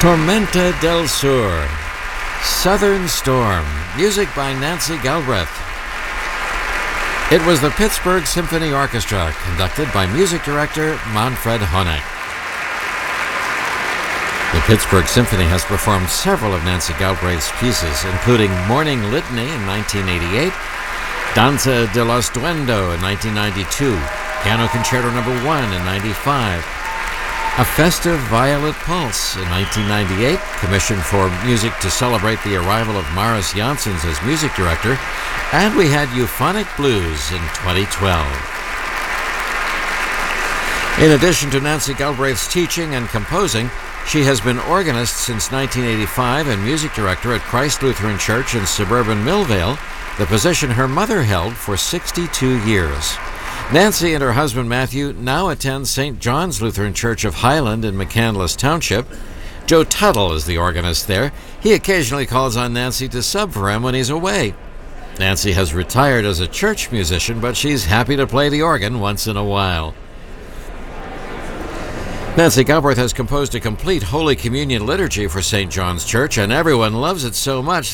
Tormenta del Sur, Southern Storm, music by Nancy Galbraith. It was the Pittsburgh Symphony Orchestra, conducted by music director Manfred Honeck. The Pittsburgh Symphony has performed several of Nancy Galbraith's pieces, including Morning Litany in 1988, Danza dello Stuendo in 1992, Piano Concerto No. 1 in 1995, A Festive Violet Pulse in 1998, commissioned for music to celebrate the arrival of Maris Janssens as music director, and we had Euphonic Blues in 2012. In addition to Nancy Galbraith's teaching and composing, she has been organist since 1985 and music director at Christ Lutheran Church in suburban Millvale, the position her mother held for 62 years. Nancy and her husband Matthew now attend St. John's Lutheran Church of Highland in McCandless Township. Joe Tuttle is the organist there. He occasionally calls on Nancy to sub for him when he's away. Nancy has retired as a church musician, but she's happy to play the organ once in a while. Nancy Galbraith has composed a complete Holy Communion liturgy for St. John's Church, and everyone loves it so much